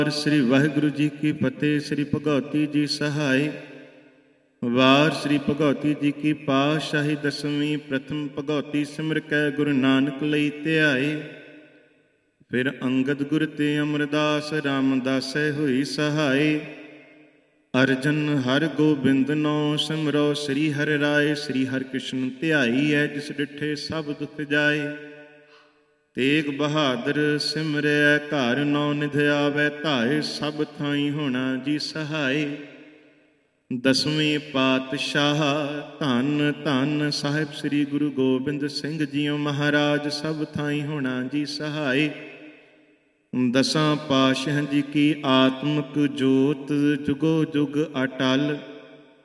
ਸ੍ਰੀ ਵਾਹਿਗੁਰੂ ਜੀ ਕੀ ਫਤਿਹ। ਸ੍ਰੀ ਭਗਉਤੀ ਜੀ ਸਹਾਇ। ਵਾਰ ਸ੍ਰੀ ਭਗਉਤੀ ਜੀ ਕੀ ਪਾਤਸ਼ਾਹੀ ਦਸਵੀਂ। ਪ੍ਰਥਮ ਭਗਉਤੀ ਸਿਮਰ ਕੈ ਗੁਰੂ ਨਾਨਕ ਲਈ ਧਿਆਏ। ਫਿਰ ਅੰਗਦ ਗੁਰ ਤੇ ਅਮਰਦਾਸ ਰਾਮਦਾਸੈ ਹੋਈ ਸਹਾਇ। ਅਰਜਨ ਹਰਿ ਗੋਬਿੰਦ ਨੋ ਸਿਮਰੋ ਸ੍ਰੀ ਹਰਿ ਰਾਏ। ਸ੍ਰੀ ਹਰਿ ਕ੍ਰਿਸ਼ਨ ਧਿਆਈਐ ਜਿਸ ਡਿਠੇ ਸਭ ਦੁਖ ਜਾਏ। ਤੇਗ ਬਹਾਦਰ ਸਿਮਰਿਐ ਘਰ ਨੌ ਨਿਧ ਆਵੈ ਧਾਏ। ਸਭ ਥਾਈ ਹੋਣਾ ਜੀ ਸਹਾਇ। ਦਸਵੇਂ ਪਾਤਸ਼ਾਹ ਧੰਨ ਧੰਨ ਸਾਹਿਬ ਸ੍ਰੀ ਗੁਰੂ ਗੋਬਿੰਦ ਸਿੰਘ ਜੀਓ ਮਹਾਰਾਜ। ਸਭ ਥਾਈ ਹੋਣਾ ਜੀ ਸਹਾਇ। ਦਸਾਂ ਪਾਤਸ਼ਾਹ ਜੀ ਕੀ ਆਤਮਕ ਜੋਤ ਜੁਗੋ ਜੁਗ ਅਟਲ।